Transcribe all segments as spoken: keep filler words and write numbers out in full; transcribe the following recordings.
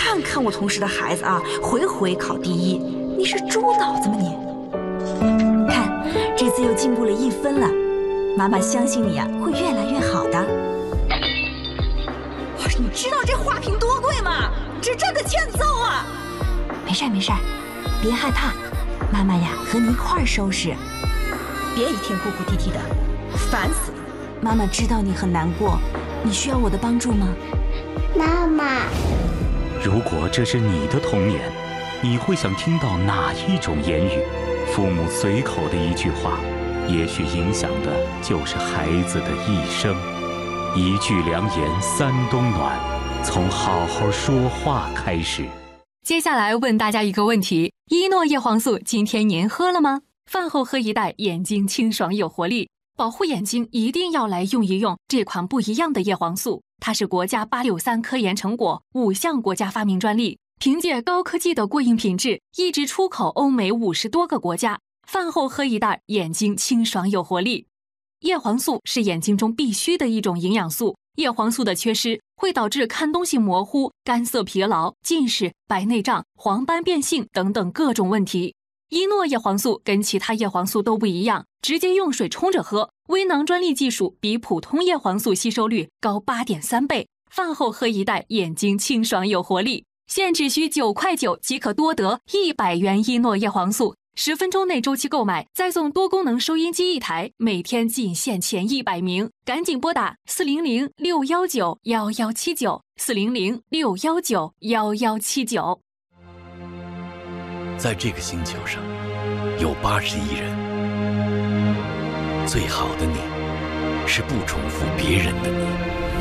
看看我同事的孩子啊，回回考第一，你是猪脑子吗你？看，这次又进步了一分了，妈妈相信你啊，会越来越好的。你知道这花瓶多贵吗？这这个欠揍啊！没事没事，别害怕，妈妈呀和你一块儿收拾。别一天哭哭啼啼的，烦死了。妈妈知道你很难过，你需要我的帮助吗？ 妈妈， 如果这是你的童年，你会想听到哪一种言语？父母随口的一句话，也许影响的就是孩子的一生。一句良言三冬暖，从好好说话开始。 接下来问大家一个问题：依诺叶黄素今天您喝了吗？饭后喝一袋，眼睛清爽有活力，保护眼睛一定要来用一用这款不一样的叶黄素。它是国家八六三科研成果，五项国家发明专利，凭借高科技的过硬品质，一直出口欧美五十多个国家。饭后喝一袋，眼睛清爽有活力。叶黄素是眼睛中必须的一种营养素，叶黄素的缺失会导致看东西模糊、干涩疲劳、近视、白内障、黄斑变性等等各种问题。依诺叶黄素跟其他叶黄素都不一样，直接用水冲着喝，微囊专利技术比普通叶黄素吸收率高 八点三 倍。饭后喝一袋，眼睛清爽有活力。现只需九块九即可多得一百元依诺叶黄素。十分钟内周期购买，再送多功能收音机一台，每天仅限前一百名，赶紧拨打四零零六一九一一七九 四零零六一九一一七九。 在这个星球上，有八十亿人，最好的你，是不重复别人的你，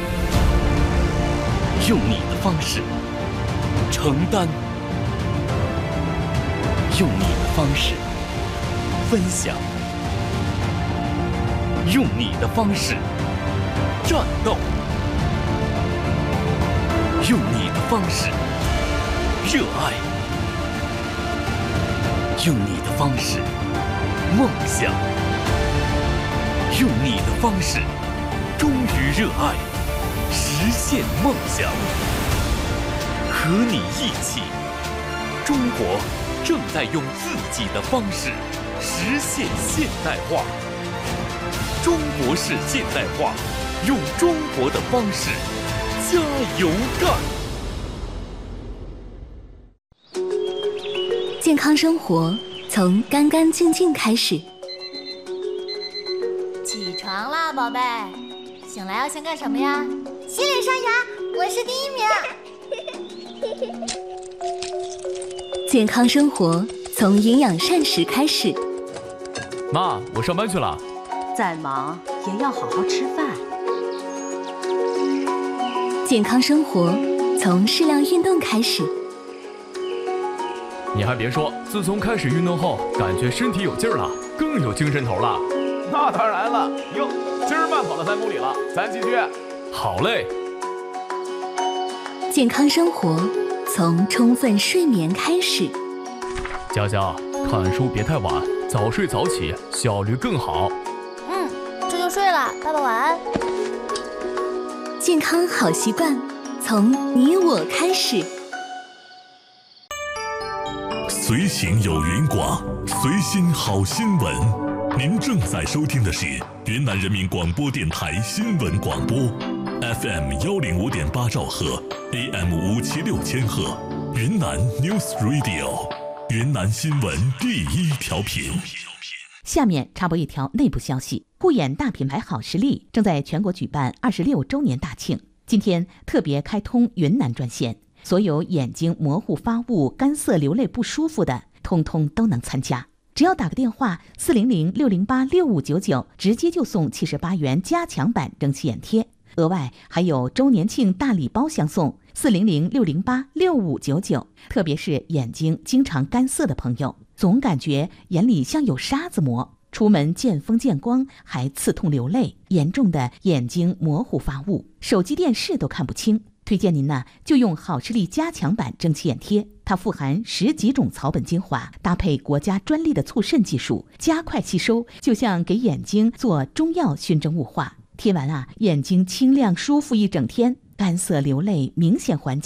用你的方式承担。用你的方式分享，用你的方式战斗，用你的方式热爱，用你的方式梦想，用你的方式忠于热爱，实现梦想。和你一起，中国正在用自己的方式实现现代化。中国式现代化，用中国的方式加油干！ 健康生活从干干净净开始。 起床啦，宝贝！醒来要先干什么呀？洗脸刷牙，我是第一名。 健康生活从营养膳食开始。 妈，我上班去了。 再忙也要好好吃饭。 健康生活从适量运动开始。 你还别说，自从开始运动后，感觉身体有劲儿了，更有精神头了。 那当然了，哟，今儿慢跑了三公里了，咱继续。 好嘞。 健康生活从充分睡眠开始。 佳佳，看书别太晚，早睡早起，效率更好。 嗯，这就睡了，爸爸晚安。 健康好习惯从你我开始。 随行有云广，随心好新闻。您正在收听的是云南人民广播电台新闻广播 ，F M 一零五点八兆赫 ，A M 五七六千赫，云南 News Radio， 云南新闻第一调频。 下面插播一条内部消息：护眼大品牌好视力正在全国举办二十六周年大庆，今天特别开通云南专线。所有眼睛模糊发物、干涩流泪不舒服的，通通都能参加。只要打个电话四零零六零八六五九九，直接就送七十八元加强版蒸汽眼贴，额外还有周年庆大礼包相送。四零零六零八六五九九，特别是眼睛经常干涩的朋友，总感觉眼里像有沙子磨，出门见风见光还刺痛流泪，严重的眼睛模糊发物，手机电视都看不清。推荐您呢，就用好视力加强版蒸汽眼贴，它富含十几种草本精华，搭配国家专利的促渗技术，加快吸收，就像给眼睛做中药熏蒸雾化。贴完啊，眼睛清亮舒服一整天，干涩流泪明显缓解，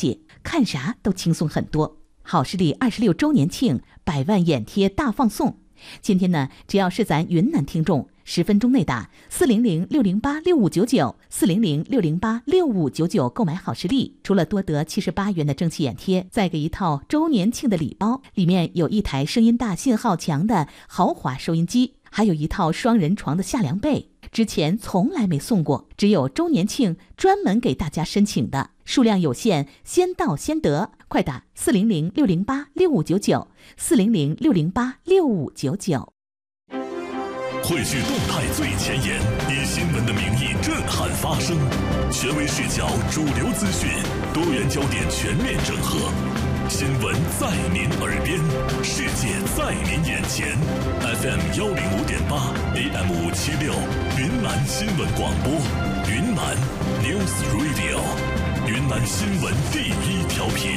看啥都轻松很多。好视力二十六周年庆，百万眼贴大放送。今天呢，只要是咱云南听众，十分钟内打四零零六零八六五九九四零零六零八六五九九购买好视力，除了多得七十八元的蒸汽眼贴，再给一套周年庆的礼包，里面有一台声音大、信号强的豪华收音机，还有一套双人床的夏凉被。之前从来没送过，只有周年庆专门给大家申请的，数量有限，先到先得，快打四零零六零八六五九九四零零六零八六五九九。 汇聚动态最前沿，以新闻的名义震撼发声，权威视角，主流资讯，多元焦点全面整合。新闻在您耳边，世界在您眼前。F M 幺零五点八 ，A M 五七六，云南新闻广播，云南 News Radio， 云南新闻第一调频。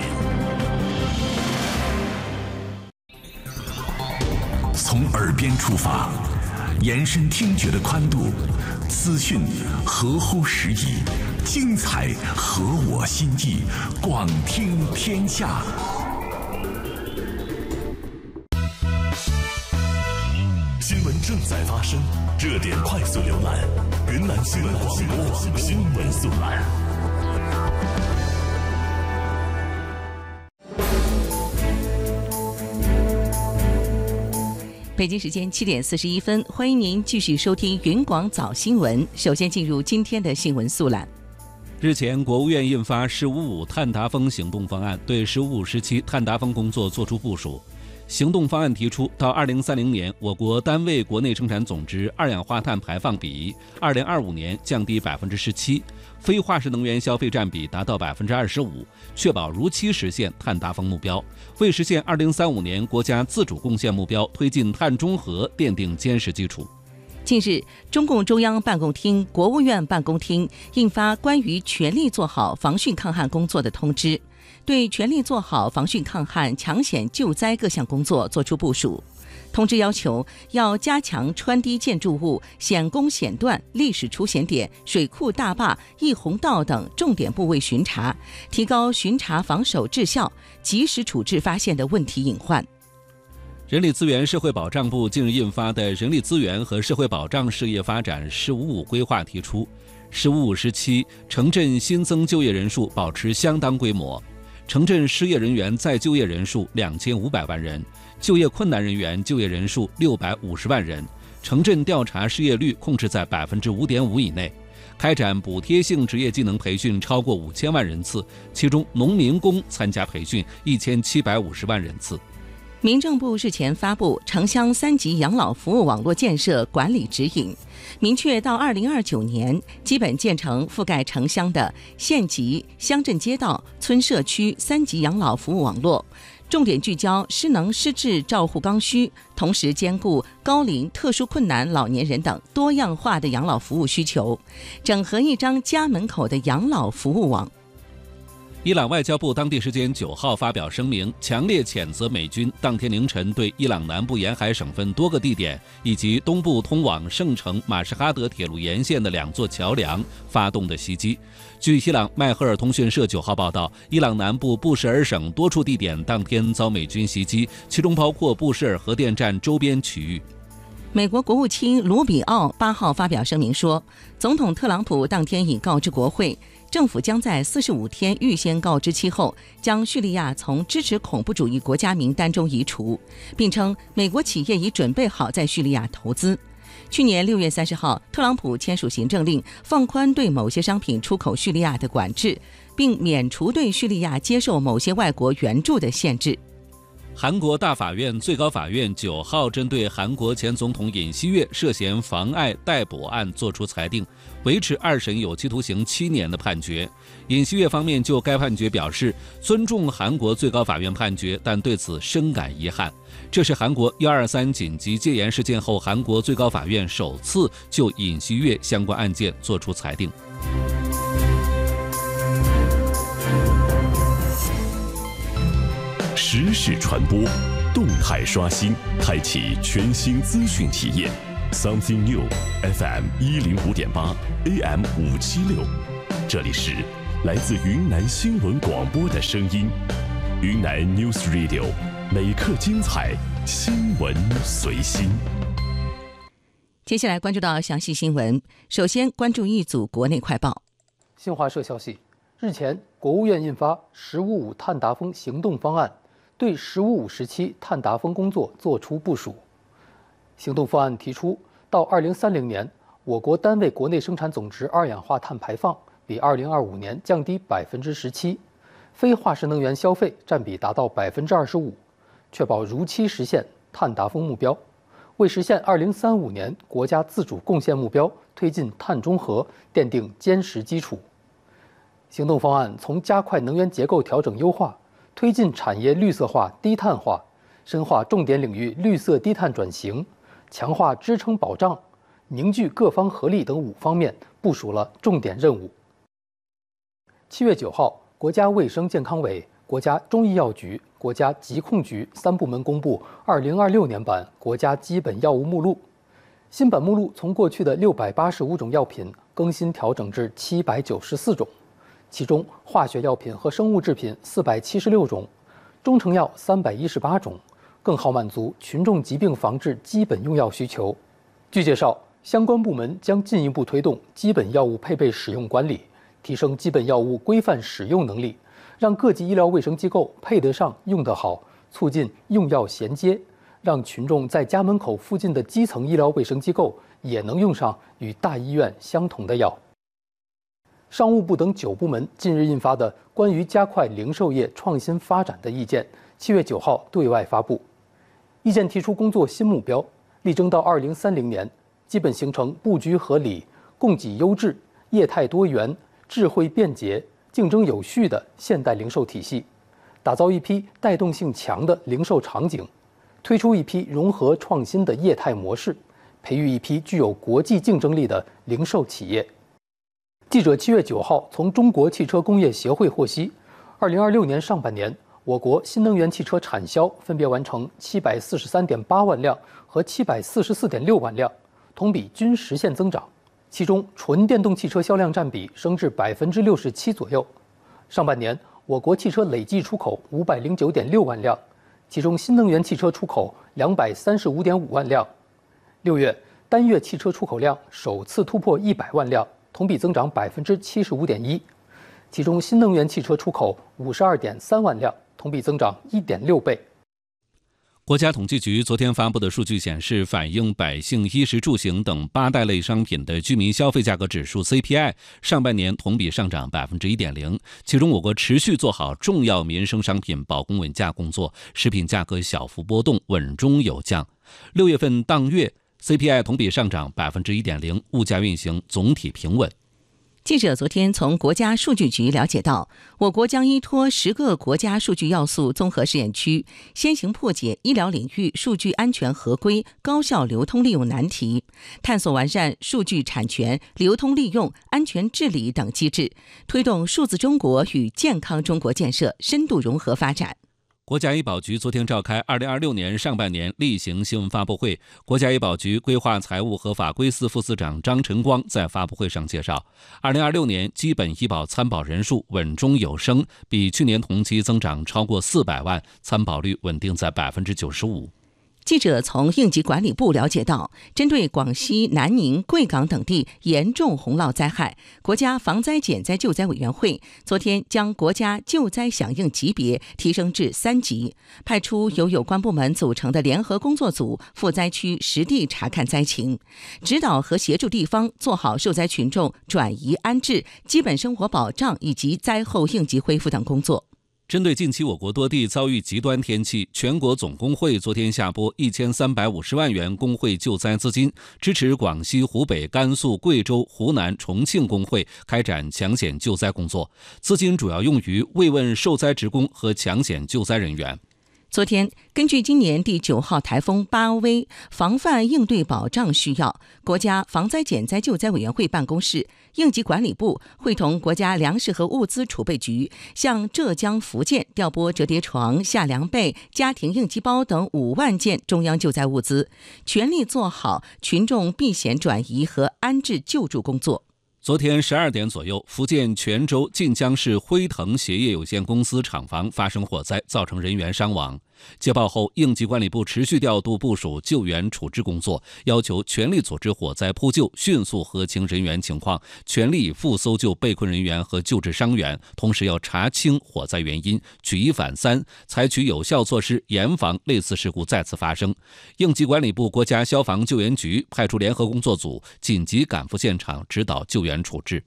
从耳边出发，延伸听觉的宽度，资讯合乎时宜，精彩合我心意，广听天下。新闻正在发生，热点快速浏览，云南新闻广播新闻速览。 北京时间七点四十一分，欢迎您继续收听云广早新闻。首先进入今天的新闻速览。 日前，国务院印发“十五五”碳达峰行动方案，对“十五”时期碳达峰工作作出部署。行动方案提出，到二零三零年，我国单位国内生产总值二氧化碳排放比二零二五年降低百分之十七，非化石能源消费占比达到百分之二十五，确保如期实现碳达峰目标，为实现二零三五年国家自主贡献目标推进碳中和奠定坚实基础。 近日，中共中央办公厅、国务院办公厅印发关于全力做好防汛抗旱工作的通知，对全力做好防汛抗旱、抢险救灾各项工作作出部署。通知要求，要加强川堤建筑物、险工险段、历史出险点、水库大坝、溢洪道等重点部位巡查，提高巡查防守质效，及时处置发现的问题隐患。 人力资源社会保障部近日印发的《人力资源和社会保障事业发展“十五五”规划》提出，“十五五”时期城镇新增就业人数保持相当规模，城镇失业人员再就业人数两千五百万人，就业困难人员就业人数六百五十万人，城镇调查失业率控制在百分之五点五以内，开展补贴性职业技能培训超过五千万人次，其中农民工参加培训一千七百五十万人次。 民政部日前发布城乡三级养老服务网络建设管理指引，明确到二零二九年基本建成覆盖城乡的县级、乡镇街道、村社区三级养老服务网络，重点聚焦失能失智照护刚需，同时兼顾高龄、特殊困难老年人等多样化的养老服务需求，整合一张家门口的养老服务网。 伊朗外交部当地时间九号发表声明，强烈谴责美军当天凌晨对伊朗南部沿海省份多个地点以及东部通往圣城马什哈德铁路沿线的两座桥梁发动的袭击。据伊朗迈赫尔通讯社九号报道，伊朗南部布什尔省多处地点当天遭美军袭击，其中包括布什尔核电站周边区域。 美国国务卿卢比奥八号发表声明说，总统特朗普当天已告知国会，政府将在四十五天预先告知期后，将叙利亚从支持恐怖主义国家名单中移除，并称美国企业已准备好在叙利亚投资。去年六月三十号，特朗普签署行政令，放宽对某些商品出口叙利亚的管制，并免除对叙利亚接受某些外国援助的限制。 韩国大法院、最高法院九号针对韩国前总统尹锡悦涉嫌妨碍逮捕案作出裁定，维持二审有期徒刑七年的判决。尹锡悦方面就该判决表示，尊重韩国最高法院判决，但对此深感遗憾。这是韩国一二三紧急戒严事件后，韩国最高法院首次就尹锡悦相关案件作出裁定。 时事传播，动态刷新，开启全新资讯体验。Something New F M 一零五点八 A M 五七六，这里是来自云南新闻广播的声音。云南 News Radio， 每刻精彩，新闻随心。 接下来关注到详细新闻，首先关注一组国内快报。 新华社消息，日前，国务院印发《“十五五”碳达峰行动方案》，对“十五五”时期碳达峰工作作出部署。行动方案提出，到二零三零年，我国单位国内生产总值二氧化碳排放比二零二五年降低百分之十七，非化石能源消费占比达到百分之二十五，确保如期实现碳达峰目标，为实现二零三五年国家自主贡献目标推进碳中和奠定坚实基础。行动方案从加快能源结构调整优化、推进产业绿色化、低碳化、深化重点领域绿色低碳转型、强化支撑保障、凝聚各方合力等五方面部署了重点任务。七月九号，国家卫生健康委、国家中医药局、国家疾控局三部门公布二零二六年版国家基本药物目录。新版目录从过去的六百八十五种药品更新调整至七百九十四种。其中，化学药品和生物制品四百七十六种，中成药三百一十八种，更好满足群众疾病防治基本用药需求。据介绍，相关部门将进一步推动基本药物配备使用管理，提升基本药物规范使用能力，让各级医疗卫生机构配得上、用得好，促进用药衔接，让群众在家门口附近的基层医疗卫生机构也能用上与大医院相同的药。商务部等九部门近日印发的《关于加快零售业创新发展的意见》，七月九号对外发布。意见提出工作新目标，力争到二零三零年，基本形成布局合理、供给优质、业态多元、智慧便捷、竞争有序的现代零售体系，打造一批带动性强的零售场景，推出一批融合创新的业态模式，培育一批具有国际竞争力的零售企业。记者七月九号从中国汽车工业协会获悉，二零二六年上半年，我国新能源汽车产销分别完成七百四十三点八万辆和七百四十四点六万辆，同比均实现增长。其中，纯电动汽车销量占比升至百分之六十七左右。上半年，我国汽车累计出口五百零九点六万辆，其中新能源汽车出口两百三十五点五万辆。六月，单月汽车出口量首次突破一百万辆。同比增长百分之七十五点一，其中新能源汽车出口五十二点三万辆，同比增长一点六倍。 国家统计局昨天发布的数据显示，反映百姓衣食住行等八大类商品的居民消费价格指数 C P I 上半年同比上涨百分之一点零，其中我国持续做好重要民生商品保供稳价工作，食品价格小幅波动，稳中有降。六月份当月C P I 同比上涨百分之一点零，物价运行总体平稳。 记者昨天从国家数据局了解到，我国将依托十个国家数据要素综合试验区，先行破解医疗领域数据安全合规、高效流通利用难题，探索完善数据产权、流通利用、安全治理等机制，推动数字中国与健康中国建设深度融合发展。 国家医保局昨天召开二零二六年上半年例行新闻发布会，国家医保局规划财务和法规司副司长张晨光在发布会上介绍，二零二六年基本医保参保人数稳中有升，比去年同期增长超过四百万，参保率稳定在百分之九十五。 记者从应急管理部了解到，针对广西南宁、贵港等地严重洪涝灾害，国家防灾减灾救灾委员会昨天将国家救灾响应级别提升至三级，派出由有关部门组成的联合工作组赴灾区实地查看灾情，指导和协助地方做好受灾群众转移安置、基本生活保障以及灾后应急恢复等工作。 针对近期我国多地遭遇极端天气，全国总工会昨天下拨一千三百五十万元工会救灾资金，支持广西、湖北、甘肃、贵州、湖南、重庆工会开展抢险救灾工作。资金主要用于慰问受灾职工和抢险救灾人员。 昨天，根据今年第九号台风巴威防范应对保障需要，国家防灾减灾救灾委员会办公室、应急管理部会同国家粮食和物资储备局向浙江、福建调拨折叠床、夏凉被、家庭应急包等五万件中央救灾物资，全力做好群众避险转移和安置救助工作。 昨天十二点左右，福建泉州晋江市辉腾鞋业有限公司厂房发生火灾，造成人员伤亡。接报后，应急管理部持续调度部署救援处置工作，要求全力组织火灾扑救，迅速核清人员情况，全力以赴搜救被困人员和救治伤员，同时要查清火灾原因，举一反三，采取有效措施，严防类似事故再次发生。应急管理部、国家消防救援局派出联合工作组，紧急赶赴现场，指导救援处置。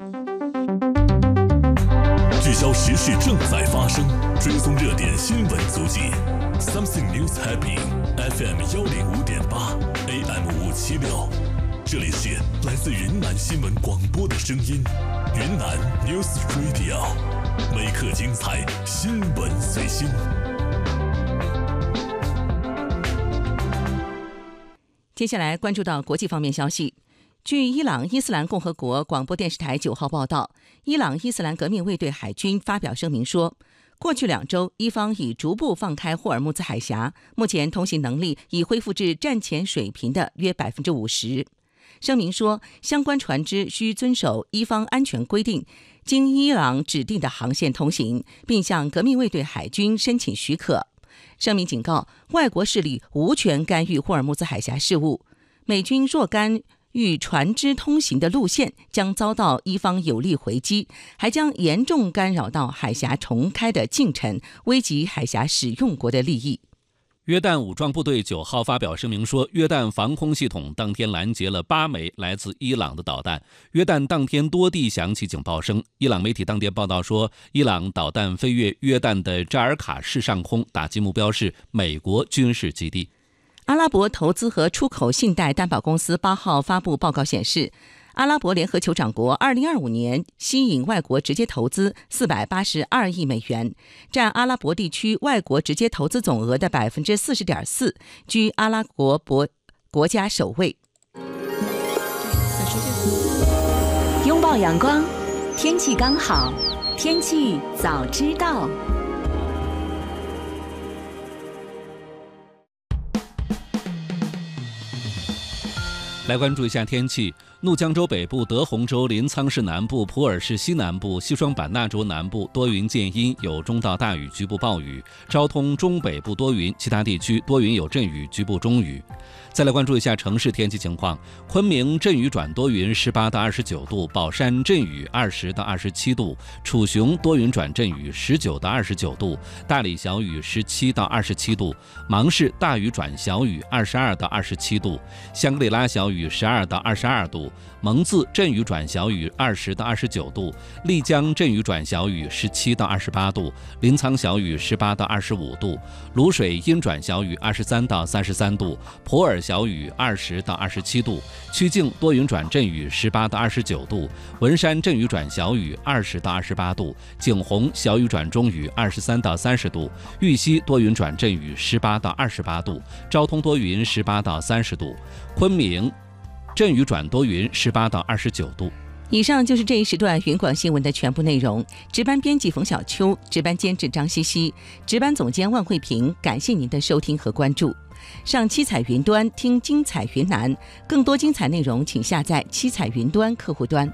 聚焦时事正在发生，追踪热点新闻足迹。Something News Happy F M 幺零五点八 A M 五七六，这里是来自云南新闻广播的声音，云南 News Radio， 每刻精彩，新闻随心。 接下来关注到国际方面消息。据伊朗伊斯兰共和国广播电视台九号报道，伊朗伊斯兰革命卫队海军发表声明说，过去两周，伊方已逐步放开霍尔木兹海峡，目前通行能力已恢复至战前水平的约百分之五十。声明说，相关船只需遵守伊方安全规定，经伊朗指定的航线通行，并向革命卫队海军申请许可。声明警告，外国势力无权干预霍尔木兹海峡事务，美军若干与船只通行的路线将遭到伊方有力回击，还将严重干扰到海峡重开的进程，危及海峡使用国的利益。 约旦武装部队九号发表声明说，约旦防空系统当天拦截了八枚来自伊朗的导弹。约旦当天多地响起警报声。伊朗媒体当天报道说，伊朗导弹飞越约旦的扎尔卡市上空，打击目标是美国军事基地。 阿拉伯投资和出口信贷担保公司八号发布报告显示，阿拉伯联合酋长国二零二五年吸引外国直接投资四百八十二亿美元，占阿拉伯地区外国直接投资总额的百分之四十点四，居阿拉伯国国家首位。 拥抱阳光，天气刚好，天气早知道。 来关注一下天气。怒江州北部、德宏州、临沧市南部、普洱市西南部、西双版纳州南部多云见阴，有中到大雨，局部暴雨。昭通中北部多云，其他地区多云有阵雨，局部中雨。再来关注一下城市天气情况。昆明阵雨转多云，十八到二十九度；宝山阵雨，二十到二十七度；楚雄多云转阵雨，十九到二十九度；大理小雨，十七到二十七度；芒市大雨转小雨，二十二到二十七度；香格里拉小雨，十二到二十二度；蒙自阵雨转小雨，二十到二十九度；丽江阵雨转小雨，十七到二十八度；临沧小雨，十八到二十五度；卤水阴转小雨，二十三到三十三度；普洱小雨，二十到二十七度；曲靖多云转阵雨，十八到二十九度；文山阵雨转小雨，二十到二十八度；景洪小雨转中雨，二十三到三十度；玉溪多云转阵雨，十八到二十八度；昭通多云，十八到三十度；昆明阵雨转多云，十八到二十九度。 以上就是这一时段云广新闻的全部内容。值班编辑冯小秋，值班监制张茜茜，值班总监万慧萍。感谢您的收听和关注。上七彩云端听精彩云南，更多精彩内容请下载七彩云端客户端。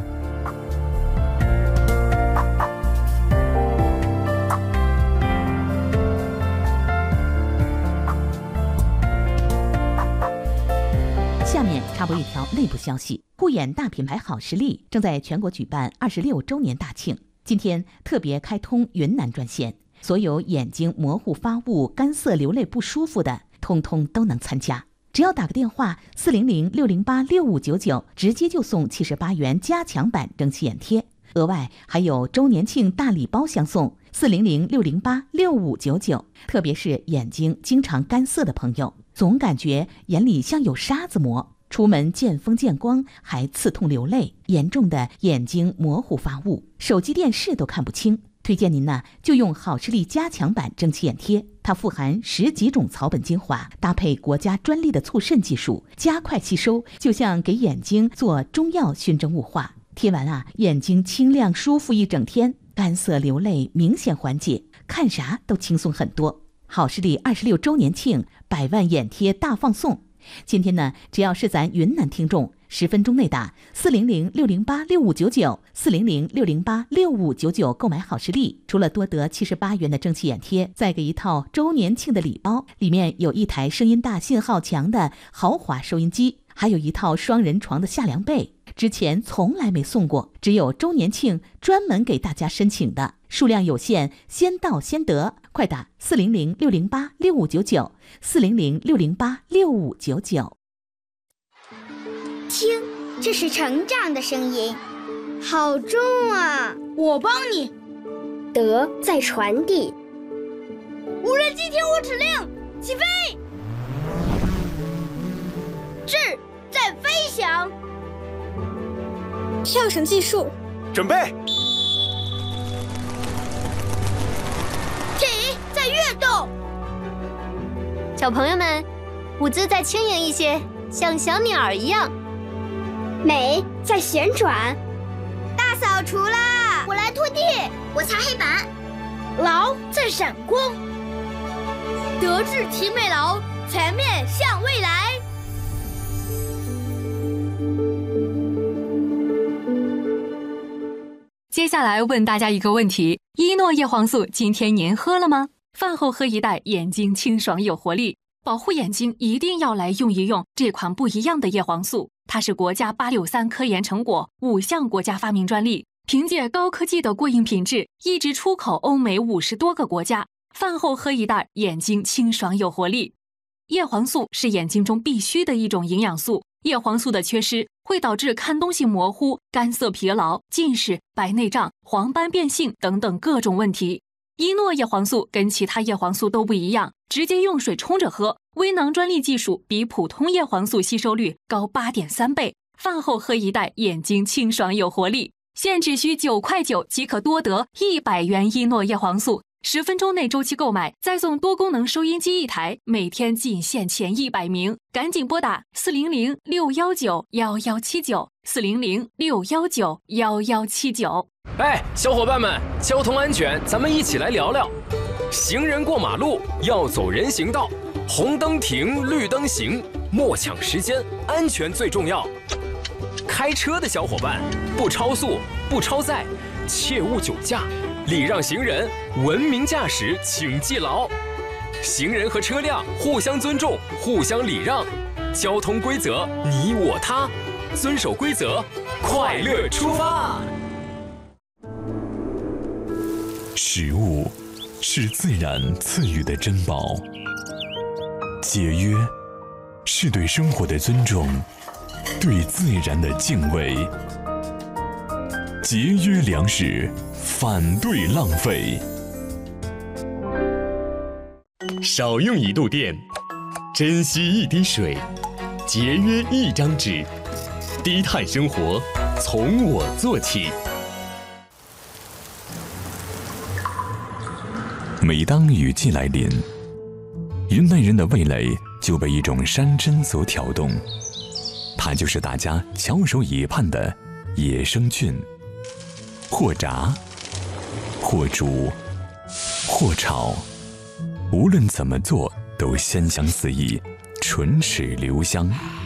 下面插播一条内部消息：护眼大品牌好视力正在全国举办二十六周年大庆，今天特别开通云南专线，所有眼睛模糊、发雾、干涩、流泪不舒服的，通通都能参加。只要打个电话四零零六零八六五九九，直接就送七十八元加强版蒸汽眼贴，额外还有周年庆大礼包相送。四零零六零八六五九九，特别是眼睛经常干涩的朋友，总感觉眼里像有沙子磨，出门见风见光还刺痛流泪，严重的眼睛模糊发雾，手机电视都看不清。推荐您呢就用好视力加强版蒸汽眼贴，它富含十几种草本精华，搭配国家专利的促渗技术，加快吸收，就像给眼睛做中药熏蒸雾化。贴完啊，眼睛清亮舒服一整天，干涩流泪明显缓解，看啥都轻松很多。好视力二十六周年庆，百万眼贴大放送。今天呢，只要是咱云南听众十分钟内打四零零六零八六五九九四零零六零八六五九九购买好视力。除了多得七十八元的蒸汽眼贴，再给一套周年庆的礼包，里面有一台声音大、信号强的豪华收音机，还有一套双人床的夏凉被。之前从来没送过，只有周年庆专门给大家申请的，数量有限，先到先得，快打四零零六零八六五九九四零零六零八六五九九。 听，这是成长的声音，好重啊！ 我帮你。 德在传递。 无人机听我指令，起飞。智在飞翔。 跳绳技术， 准备。 体在跃动。 小朋友们，舞姿再轻盈一些，像小鸟儿一样。 美在旋转。 大扫除啦！ 我来拖地，我擦黑板。 劳在闪光。德智体美劳，全面向未来。 接下来问大家一个问题：依诺叶黄素今天您喝了吗？饭后喝一袋，眼睛清爽有活力。保护眼睛一定要来用一用这款不一样的叶黄素，它是国家八六三科研成果，五项国家发明专利，凭借高科技的过硬品质，一直出口欧美五十多个国家。饭后喝一袋，眼睛清爽有活力。叶黄素是眼睛中必须的一种营养素，叶黄素的缺失会导致看东西模糊、干涩疲劳、近视、白内障、黄斑变性等等各种问题。依诺叶黄素跟其他叶黄素都不一样，直接用水冲着喝，微囊专利技术比普通叶黄素吸收率高 八点三 倍。饭后喝一袋，眼睛清爽有活力。现只需九块九即可多得一百元依诺叶黄素，十分钟内周期购买，再送多功能收音机一台，每天仅限前一百名，赶紧拨打四零零六幺九幺幺七九四零零六幺九幺幺七九。 哎，小伙伴们，交通安全，咱们一起来聊聊。行人过马路要走人行道，红灯停，绿灯行，莫抢时间，安全最重要。开车的小伙伴，不超速，不超载，切勿酒驾，礼让行人，文明驾驶，请记牢。行人和车辆互相尊重，互相礼让，交通规则你我他，遵守规则，快乐出发。 食物是自然赐予的珍宝，节约是对生活的尊重，对自然的敬畏。节约粮食，反对浪费。 少用一度电，珍惜一滴水，节约一张纸，低碳生活从我做起。 每当雨季来临，云南人的味蕾就被一种山珍所挑动，它就是大家翘首以盼的野生菌。或炸，或煮，或炒，无论怎么做都鲜香四溢，唇齿留香。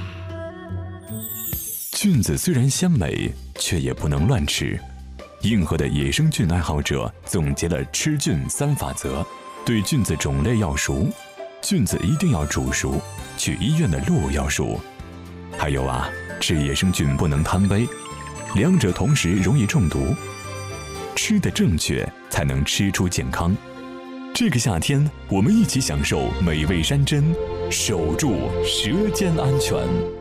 菌子虽然鲜美，却也不能乱吃。硬核的野生菌爱好者总结了吃菌三法则：对菌子种类要熟，菌子一定要煮熟，去医院的路要熟。还有啊，吃野生菌不能贪杯，两者同时容易中毒。吃得正确，才能吃出健康。这个夏天，我们一起享受美味山珍，守住舌尖安全。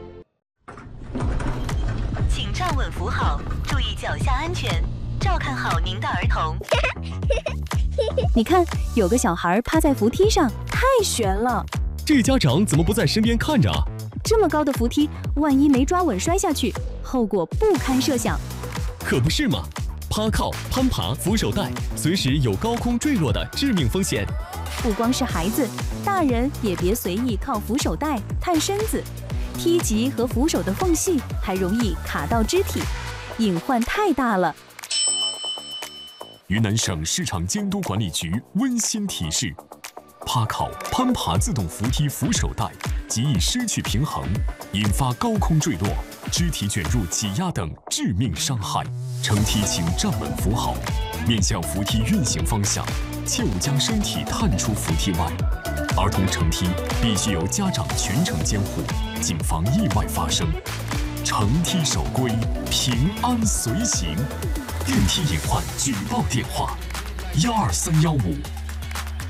请站稳扶好，注意脚下安全，照看好您的儿童。 你看，有个小孩趴在扶梯上，太悬了。 这家长怎么不在身边看着啊？ 这么高的扶梯，万一没抓稳摔下去，后果不堪设想。 可不是嘛！趴靠、攀爬、扶手带，随时有高空坠落的致命风险。 不光是孩子，大人也别随意靠扶手带探身子，梯级和扶手的缝隙还容易卡到肢体，隐患太大了。 云南省市场监督管理局温馨提示：趴靠、攀爬自动扶梯扶手带极易失去平衡，引发高空坠落。 肢体卷入挤压等致命伤害。乘梯请站稳扶好，面向扶梯运行方向，切勿将身体探出扶梯外。儿童乘梯必须由家长全程监护，谨防意外发生。乘梯守规，平安随行。电梯隐患举报电话：幺二三幺五